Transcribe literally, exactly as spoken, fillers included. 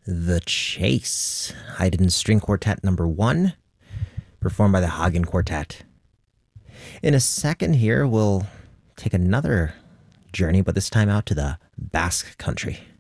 The Chase, Haydn String Quartet number one, performed by the Hagen Quartet. In a second here, we'll take another journey, but this time out to the Basque Country.